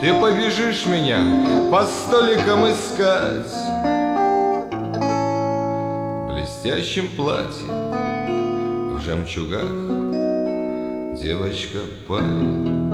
Ты побежишь меня по столикам искать в блестящем платье, в жемчугах, девочка, парень.